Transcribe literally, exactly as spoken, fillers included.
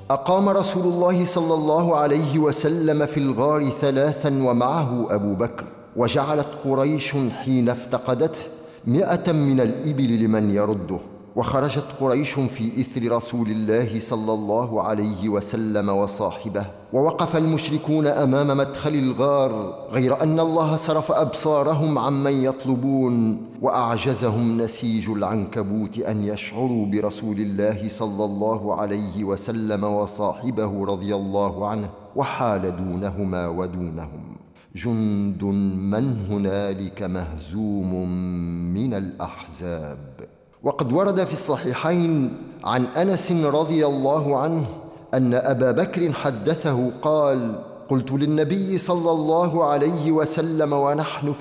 أقام رسول الله صلى الله عليه وسلم في الغار ثلاثا ومعه أبو بكر، وجعلت قريش حين افتقدته مئة من الإبل لمن يرده، وخرجت قريش في إثر رسول الله صلى الله عليه وسلم وصاحبه، ووقف المشركون أمام مدخل الغار، غير أن الله صرف أبصارهم عمن يطلبون، وأعجزهم نسيج العنكبوت أن يشعروا برسول الله صلى الله عليه وسلم وصاحبه رضي الله عنه، وحال دونهما ودونهم جند من هنالك مهزوم من الأحزاب. وقد ورد في الصحيحين عن أنس رضي الله عنه أن أبا بكر حدثه قال: قلت للنبي صلى الله عليه وسلم ونحن